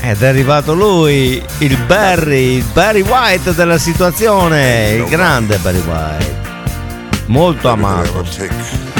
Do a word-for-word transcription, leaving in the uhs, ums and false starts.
Ed è arrivato lui, il Barry, il Barry White della situazione, il grande Barry White, molto amato.